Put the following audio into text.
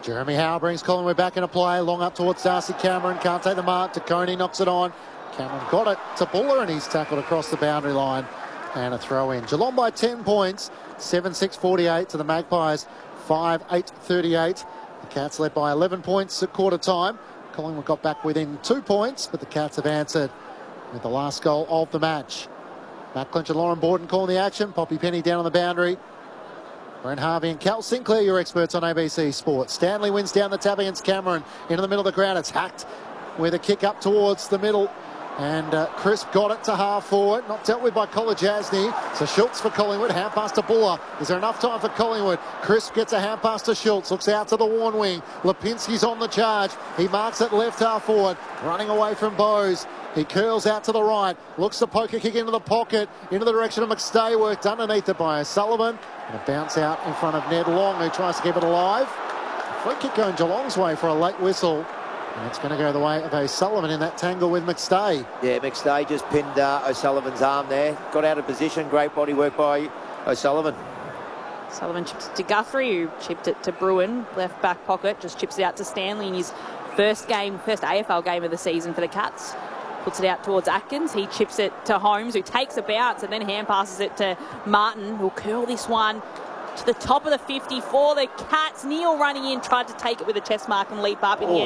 Jeremy Howe brings Collingwood back into play. Long up towards Darcy Cameron. Can't take the mark. Taccone knocks it on. Cameron got it to Buller and he's tackled across the boundary line. And a throw in. Geelong by 10 points. 7-6-48 to the Magpies. 5-8-38. The Cats led by 11 points at quarter time. Collingwood got back within 2 points, but the Cats have answered with the last goal of the match. Matt Clinch and Lauren Borden calling the action. Poppy Penny down on the boundary. Brent Harvey and Cal Sinclair, your experts on ABC Sports. Stanley wins down the tap against Cameron. Into the middle of the ground. It's hacked with a kick up towards the middle. And Crisp got it to half forward. Not dealt with by Kolodjasny. So Schultz for Collingwood. Hand pass to Buller. Is there enough time for Collingwood? Crisp gets a hand pass to Schultz. Looks out to the Warn wing. Lipinski's on the charge. He marks it left half forward. Running away from Bowes. He curls out to the right. Looks to poke a kick into the pocket. Into the direction of McStay. Worked underneath it by O'Sullivan. And a bounce out in front of Ned Long, who tries to keep it alive. Free kick going Geelong's way for a late whistle. And it's going to go the way of O'Sullivan in that tangle with McStay. Yeah, McStay just pinned O'Sullivan's arm there. Got out of position. Great body work by O'Sullivan. Sullivan chips it to Guthrie, who chipped it to Bruin. Left back pocket, just chips it out to Stanley in his first AFL game of the season for the Cats. Puts it out towards Atkins. He chips it to Holmes, who takes a bounce and then hand passes it to Martin, who'll curl this one to the top of the 50 for the Cats. Neil running in, tried to take it with a chest mark and leap up in the end.